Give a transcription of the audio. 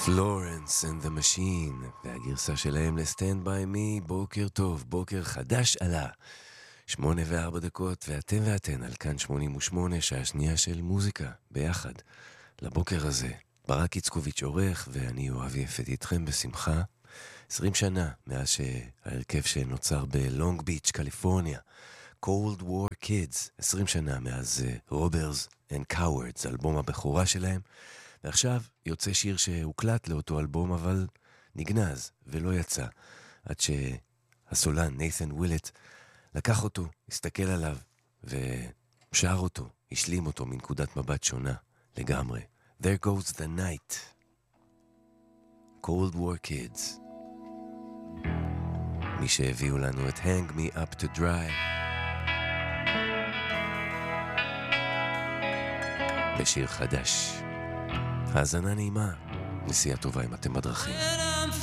פלורנס and the Machine, והגרסה שלהם ל-Stand by Me. בוקר טוב, בוקר חדש עלה. 8:04, ואתם ואתן על כאן 88, שעה שנייה של מוזיקה, ביחד. לבוקר הזה, ברק איצקוביץ' עורך, ואני אוהב יפת איתכם בשמחה. 20 שנה מאז שההרכב שנוצר בלונג ביץ', קליפורניה, Cold War Kids, 20 שנה מאז Robbers and Cowards, אלבום הבכורה שלהם, ועכשיו יוצא שיר שהוקלט לאותו אלבום, אבל נגנז ולא יצא, עד שהסולן נייתן ווילט לקח אותו, הסתכל עליו ושר אותו, השלים אותו מנקודת מבט שונה לגמרי. There Goes the Night, Cold War Kids. מי שהביאו לנו את Hang Me Up to Dry, בשיר חדש. האזנה נעימה, נסיעה טובה אם אתם בדרכים.